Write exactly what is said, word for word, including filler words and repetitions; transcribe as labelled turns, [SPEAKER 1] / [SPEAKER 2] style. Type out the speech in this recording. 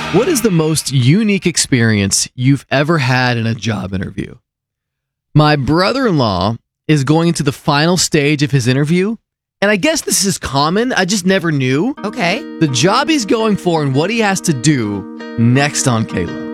[SPEAKER 1] What is the most unique experience you've ever had in a job interview? My brother-in-law is going into the final stage of his interview, and I guess this is common. I just never knew.
[SPEAKER 2] Okay.
[SPEAKER 1] The job he's going for and what he has to do next on Kayla.